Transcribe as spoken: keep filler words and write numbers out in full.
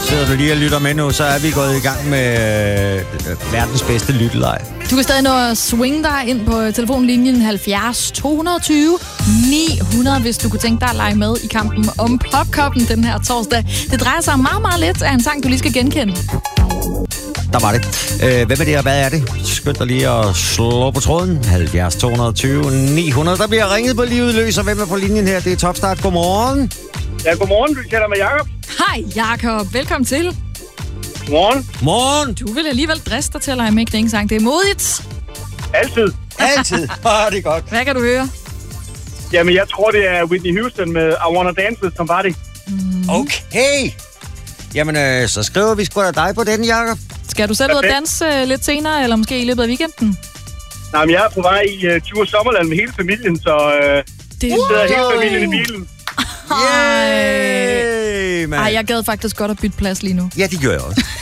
Sidder du lige og lytter med nu, så er vi gået i gang med øh, verdens bedste lytteleg. Du kan stadig nå at swinge dig ind på telefonlinjen halvfjerds to hundrede og tyve ni hundrede, hvis du kunne tænke dig at lege med i kampen om Popkoppen den her torsdag. Det drejer sig meget, meget lidt af en sang, du lige skal genkende. Der var det. Øh, hvem er det, og hvad er det? Skynd dig lige at slå på tråden. halvfjerds to hundrede og tyve ni hundrede. Der bliver ringet på livet løs, og hvem er på linjen her? Det er Topstart. Godmorgen. Ja, godmorgen. Du taler med Jakob. Hej Jakob, velkommen til. Godmorgen. Morgen. Du vil alligevel driste dig til at lege med en sang. Det er modigt. Altid. Altid. Ah, det er godt. Hvad kan du høre? Jamen, jeg tror, det er Whitney Houston med I Wanna Dance With Somebody. Mm. Okay. Jamen, øh, så skriver vi sgu da dig på den, Jakob. Skal du selv ud og danse uh, lidt senere, eller måske i løbet af weekenden? Nej, men jeg er på vej i uh, Djurs Sommerland med hele familien, så uh, det sidder hele familien i bilen. Yay, man. Ej, jeg gad faktisk godt at bytte plads lige nu. Ja, det gør jeg også.